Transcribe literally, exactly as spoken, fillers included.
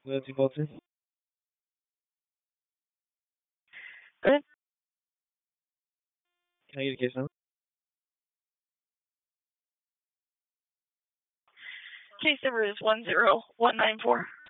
Nancy Bolton. Good. Can I get a case number? Case number is one zero one nine four.